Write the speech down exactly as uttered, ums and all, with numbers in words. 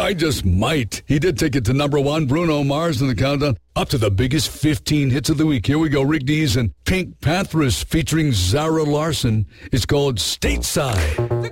I just might. He did take it to number one. Bruno Mars in the countdown. Up to the biggest fifteen hits of the week. Here we go. Rick Dees and Pink Panthers featuring Zara Larson. It's called Stateside.